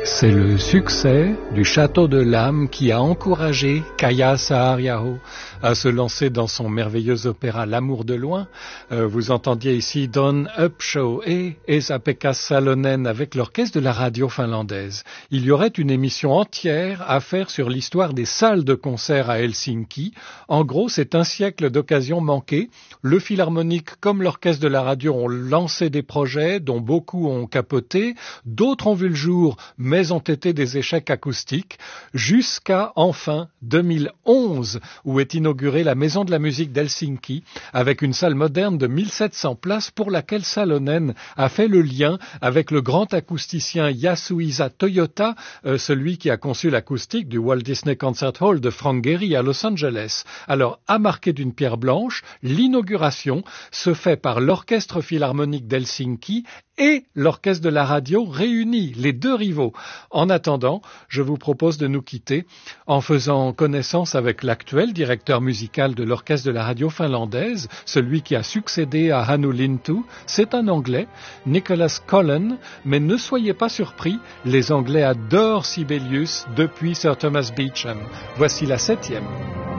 C'est le succès du Château de l'Âme qui a encouragé Kaya Saariaho à se lancer dans son merveilleux opéra L'amour de loin. Vous entendiez ici Don Upshaw et Esa-Pekka Salonen avec l'orchestre de la radio finlandaise. Il y aurait une émission entière à faire sur l'histoire des salles de concert à Helsinki. En gros, c'est un siècle d'occasions manquées. Le Philharmonique comme l'orchestre de la radio ont lancé des projets dont beaucoup ont capoté, d'autres ont vu le jour mais ont été des échecs acoustiques, jusqu'à enfin 2011, où est inaugurée la Maison de la musique d'Helsinki, avec une salle moderne de 1700 places pour laquelle Salonen a fait le lien avec le grand acousticien Yasuhisa Toyota, celui qui a conçu l'acoustique du Walt Disney Concert Hall de Frank Gehry à Los Angeles. Alors, à marquer d'une pierre blanche, l'inauguration se fait par l'Orchestre Philharmonique d'Helsinki et l'orchestre de la radio réunis, les deux rivaux. En attendant, je vous propose de nous quitter en faisant connaissance avec l'actuel directeur musical de l'orchestre de la radio finlandaise, celui qui a succédé à Hannu Lintu. C'est un Anglais, Nicholas Cullen, mais ne soyez pas surpris, les Anglais adorent Sibelius depuis Sir Thomas Beecham. Voici la 7e.